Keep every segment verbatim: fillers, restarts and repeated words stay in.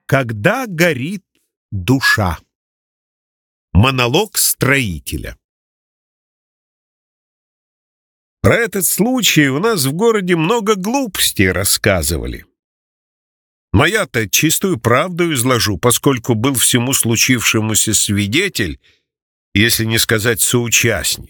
Когда горит душа. Монолог строителя. Про этот случай у нас в городе много глупостей рассказывали. Но я-то чистую правду изложу, поскольку был всему случившемуся свидетель, если не сказать соучастник.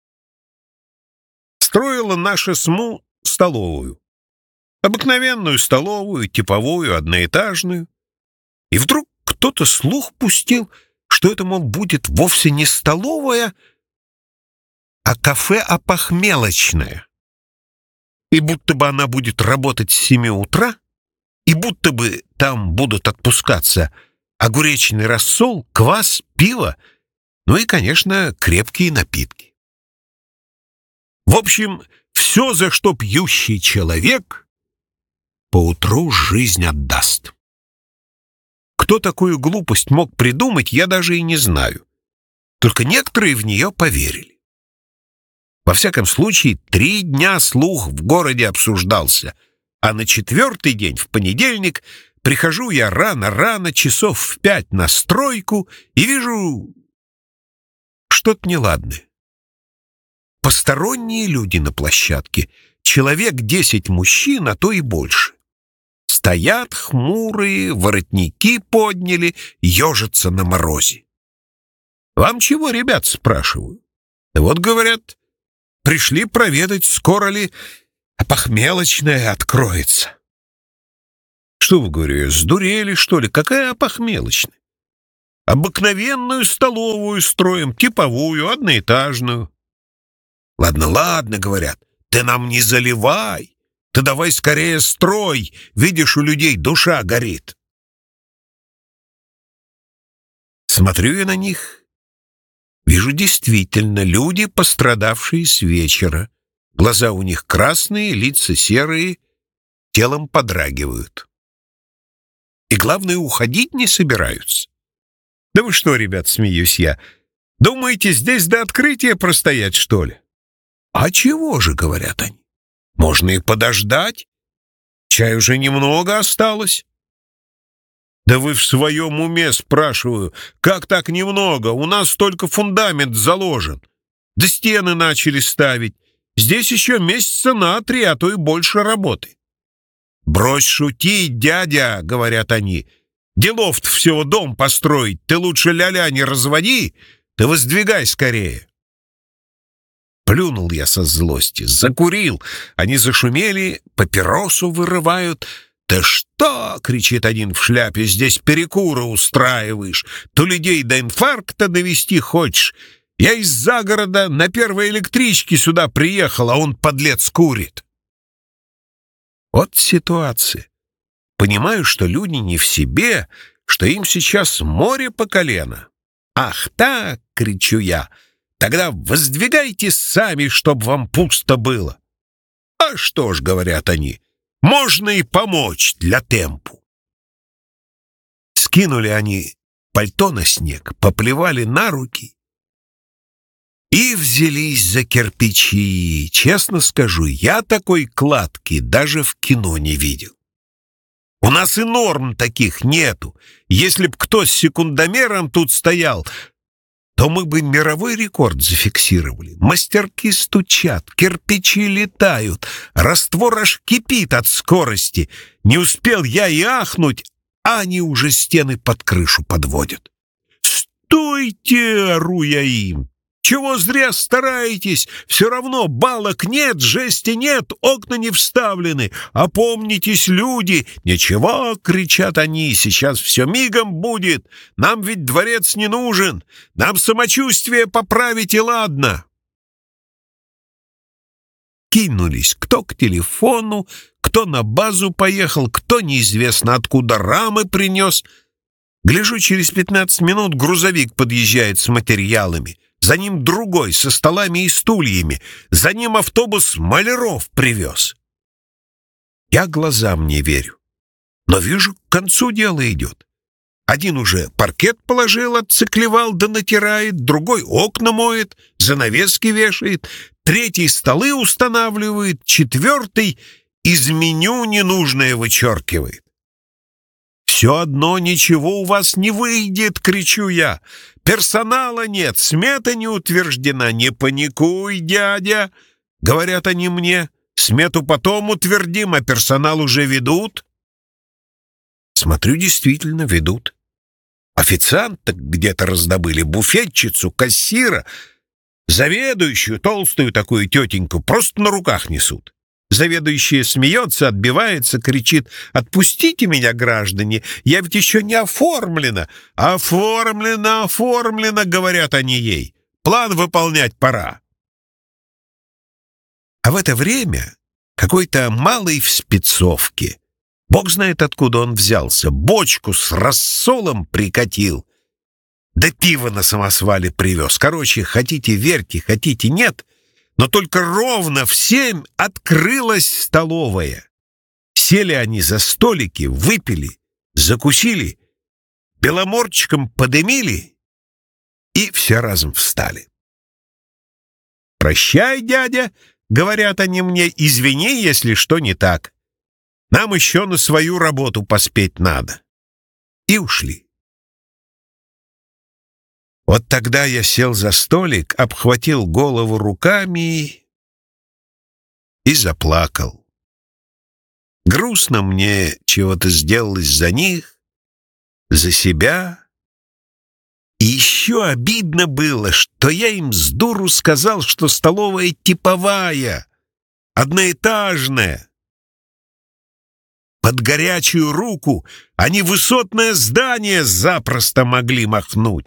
Строила наша СМУ столовую. Обыкновенную столовую, типовую, одноэтажную. И вдруг кто-то слух пустил, что это, мол, будет вовсе не столовая, а кафе-опохмелочное. И будто бы она будет работать с семи утра, и будто бы там будут отпускаться огуречный рассол, квас, пиво, ну и, конечно, крепкие напитки. В общем, все, за что пьющий человек поутру жизнь отдаст. Кто такую глупость мог придумать, я даже и не знаю. Только некоторые в нее поверили. Во всяком случае, три дня слух в городе обсуждался, а на четвертый день, в понедельник, прихожу я рано-рано, часов в пять на стройку, и вижу что-то неладное. Посторонние люди на площадке, человек десять мужчин, а то и больше. Стоят хмурые, воротники подняли, ежатся на морозе. «Вам чего, ребят?» — спрашиваю. Да вот, говорят, пришли проведать, скоро ли опохмелочная откроется. Что вы, говорю, сдурели, что ли? Какая опохмелочная? Обыкновенную столовую строим, типовую, одноэтажную. Ладно, ладно, говорят, ты нам не заливай. Ты давай скорее строй, видишь, у людей душа горит. Смотрю я на них, вижу действительно люди, пострадавшие с вечера. Глаза у них красные, лица серые, телом подрагивают. И главное, уходить не собираются. Да вы что, ребят, смеюсь я, думаете, здесь до открытия простоять, что ли? А чего же, говорят они. Можно и подождать. Чай уже немного осталось. Да вы в своем уме, спрашиваю, как так немного? У нас только фундамент заложен. Да стены начали ставить. Здесь еще месяца на три, а то и больше работы. Брось шутить, дядя, говорят они. Делов-то всего дом построить. Ты лучше ля-ля не разводи, ты воздвигай скорее. Плюнул я со злости, закурил. Они зашумели, папиросу вырывают. «Ты что?» — кричит один в шляпе. «Здесь перекуры устраиваешь. То людей до инфаркта довести хочешь. Я из загорода на первой электричке сюда приехал, а он, подлец, курит». Вот ситуация. Понимаю, что люди не в себе, что им сейчас море по колено. «Ах так!» — кричу я. «Тогда воздвигайте сами, чтоб вам пусто было». «А что ж, — говорят они, — можно и помочь для темпу». Скинули они пальто на снег, поплевали на руки и взялись за кирпичи. Честно скажу, я такой кладки даже в кино не видел. У нас и норм таких нету. Если б кто с секундомером тут стоял, то мы бы мировой рекорд зафиксировали. Мастерки стучат, кирпичи летают, раствор аж кипит от скорости. Не успел я и ахнуть, а они уже стены под крышу подводят. «Стойте!» — ору я им. «Чего зря стараетесь? Все равно балок нет, жести нет, окна не вставлены. Опомнитесь, люди!» «Ничего!» — кричат они. «Сейчас все мигом будет. Нам ведь дворец не нужен. Нам самочувствие поправить и ладно». Кинулись кто к телефону, кто на базу поехал, кто неизвестно откуда рамы принес. Гляжу, через пятнадцать минут грузовик подъезжает с материалами. За ним другой, со столами и стульями. За ним автобус маляров привез. Я глазам не верю. Но вижу, к концу дело идет. Один уже паркет положил, отциклевал да натирает, другой окна моет, занавески вешает, третий столы устанавливает, четвертый из меню ненужное вычеркивает. все одно ничего у вас не выйдет!» — кричу я. «Персонала нет, смета не утверждена. Не паникуй, дядя!» — говорят они мне. «Смету потом утвердим, а персонал уже ведут». Смотрю, действительно ведут. Официанта где-то раздобыли, буфетчицу, кассира, заведующую, толстую такую тетеньку, просто на руках несут. Заведующая смеется, отбивается, кричит: «Отпустите меня, граждане, я ведь еще не оформлена». «Оформлено, оформлено», — говорят они ей. «План выполнять пора». А в это время какой-то малый в спецовке, бог знает, откуда он взялся, бочку с рассолом прикатил, да пиво на самосвале привез. Короче, хотите верьте, хотите нет, но только ровно в семь открылась столовая. Сели они за столики, выпили, закусили, беломорчиком подымили и все разом встали. «Прощай, дядя», — говорят они мне, — «извини, если что не так. Нам еще на свою работу поспеть надо». И ушли. Вот тогда я сел за столик, обхватил голову руками и заплакал. Грустно мне чего-то сделалось за них, за себя. И еще обидно было, что я им с дуру сказал, что столовая типовая, одноэтажная. Под горячую руку они высотное здание запросто могли махнуть.